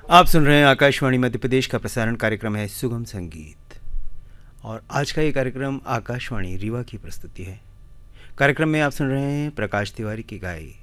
आप सुन रहे हैं आकाशवाणी मध्य प्रदेश का प्रसारण कार्यक्रम है सुगम संगीत। और आज का ये कार्यक्रम आकाशवाणी रीवा की प्रस्तुति है। कार्यक्रम में आप सुन रहे हैं प्रकाश तिवारी की गाई